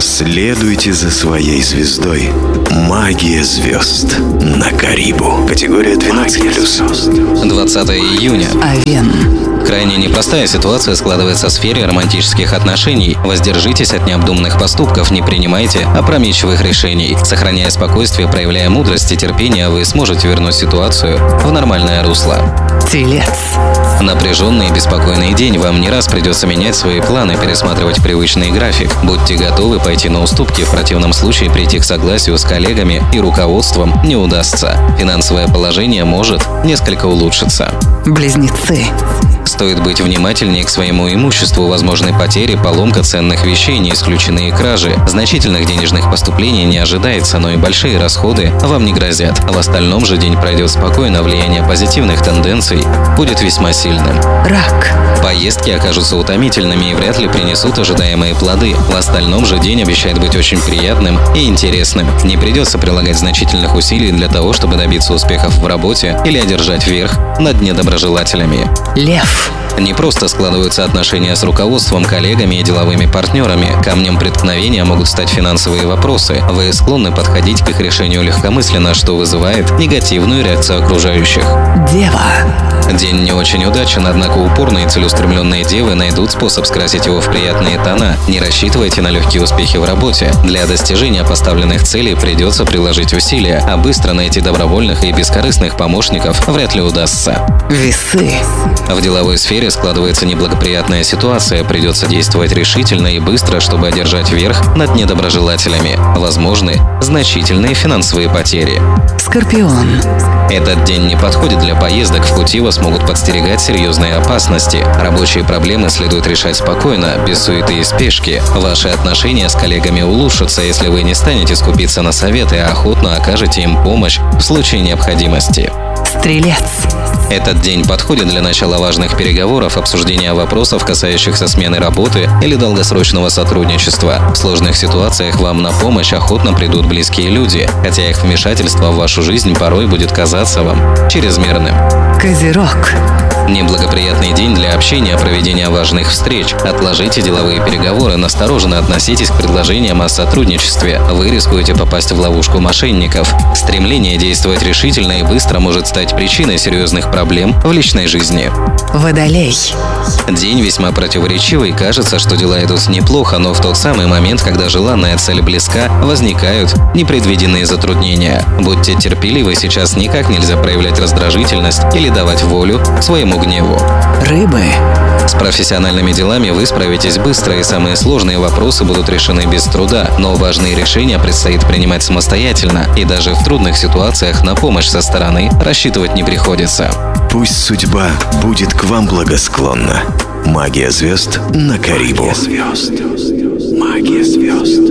Следуйте за своей звездой. Магия звезд на Карибу. Категория 12+. 20 июня. Овен. Крайне непростая ситуация складывается в сфере романтических отношений. Воздержитесь от необдуманных поступков, не принимайте опрометчивых решений. Сохраняя спокойствие, проявляя мудрость и терпение, вы сможете вернуть ситуацию в нормальное русло. Телец. Напряженный и беспокойный день. Вам не раз придется менять свои планы, пересматривать привычный график. Будьте готовы пойти на уступки, в противном случае прийти к согласию с коллегами и руководством не удастся. Финансовое положение может несколько улучшиться. Близнецы. Стоит быть внимательнее к своему имуществу, возможны потери, поломка ценных вещей, не исключены кражи. Значительных денежных поступлений не ожидается, но и большие расходы вам не грозят. В остальном же день пройдет спокойно, влияние позитивных тенденций будет весьма сильным. Рак. Поездки окажутся утомительными и вряд ли принесут ожидаемые плоды. В остальном же день обещает быть очень приятным и интересным. Не придется прилагать значительных усилий для того, чтобы добиться успехов в работе или одержать верх над недоброжелателями. Лев. Не просто складываются отношения с руководством, коллегами и деловыми партнерами. Камнем преткновения могут стать финансовые вопросы. Вы склонны подходить к их решению легкомысленно, что вызывает негативную реакцию окружающих. Дева. День не очень удачен, однако упорные и целеустремленные девы найдут способ скрасить его в приятные тона. Не рассчитывайте на легкие успехи в работе. Для достижения поставленных целей придется приложить усилия, а быстро найти добровольных и бескорыстных помощников вряд ли удастся. Весы. В деловой сфере складывается неблагоприятная ситуация, придется действовать решительно и быстро, чтобы одержать верх над недоброжелателями. Возможны значительные финансовые потери. Скорпион. Этот день не подходит для поездок, в пути вас могут подстерегать серьезные опасности. Рабочие проблемы следует решать спокойно, без суеты и спешки. Ваши отношения с коллегами улучшатся, если вы не станете скупиться на советы, а охотно окажете им помощь в случае необходимости. Стрелец. Этот день подходит для начала важных переговоров, обсуждения вопросов, касающихся смены работы или долгосрочного сотрудничества. В сложных ситуациях вам на помощь охотно придут близкие люди, хотя их вмешательство в вашу жизнь порой будет казаться вам чрезмерным. Козерог. Неблагоприятный день для общения, проведения важных встреч. Отложите деловые переговоры, настороженно относитесь к предложениям о сотрудничестве. Вы рискуете попасть в ловушку мошенников. Стремление действовать решительно и быстро может стать причиной серьезных проблем в личной жизни. Водолей. День весьма противоречивый, кажется, что дела идут неплохо, но в тот самый момент, когда желанная цель близка, возникают непредвиденные затруднения. Будьте терпеливы, сейчас никак нельзя проявлять раздражительность или давать волю своему гневу. Рыбы. С профессиональными делами вы справитесь быстро, и самые сложные вопросы будут решены без труда, но важные решения предстоит принимать самостоятельно, и даже в трудных ситуациях на помощь со стороны рассчитывать не приходится. Пусть судьба будет к вам благосклонна. Магия звезд на Карибу. Магия звезд.